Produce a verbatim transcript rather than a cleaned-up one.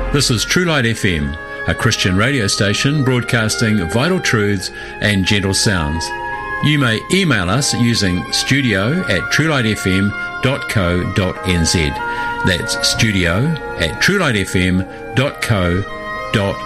This is True Light F M, a Christian radio station broadcasting vital truths and gentle sounds. You may email us using studio at truelightfm dot co dot n z. That's studio at truelightfm dot co dot